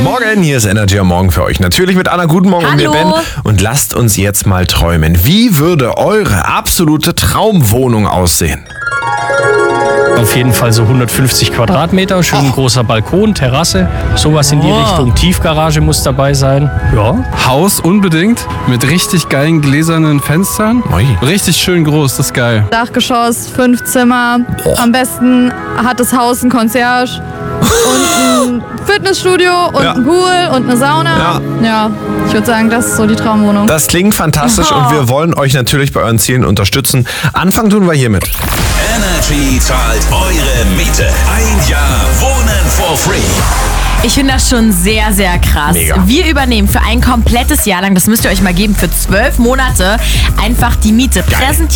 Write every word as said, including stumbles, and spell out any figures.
Morgen, hier ist Energy am Morgen für euch. Natürlich mit Anna, guten Morgen. Hallo. Und mir Ben. Und lasst uns jetzt mal träumen. Wie würde eure absolute Traumwohnung aussehen? Auf jeden Fall so hundertfünfzig Quadratmeter, schön Oh. großer Balkon, Terrasse, sowas in die Oh. Richtung. Tiefgarage muss dabei sein. Ja. Haus unbedingt, mit richtig geilen gläsernen Fenstern. Ui. Richtig schön groß, das ist geil. Dachgeschoss, fünf Zimmer. Am besten hat das Haus ein Concierge und ein Fitnessstudio und Ja. ein Pool und eine Sauna. Ja. Ja, ich würde sagen, das ist so die Traumwohnung. Das klingt fantastisch und wir wollen euch natürlich bei euren Zielen unterstützen. Anfangen tun wir hiermit. Energy zahlt eure Miete. Ein Jahr Wohnen for free. Ich finde das schon sehr, sehr krass. Mega. Wir übernehmen für ein komplettes Jahr lang, das müsst ihr euch mal geben, für zwölf Monate einfach die Miete. Präsentiert